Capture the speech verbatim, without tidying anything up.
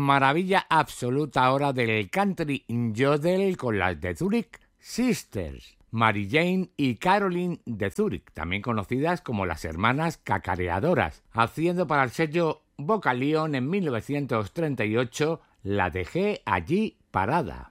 maravilla absoluta ahora del country yodel con las The Zurich Sisters, Mary Jane y Caroline de Zurich, también conocidas como las hermanas cacareadoras, haciendo para el sello Vocalion en mil novecientos treinta y ocho La dejé allí parada.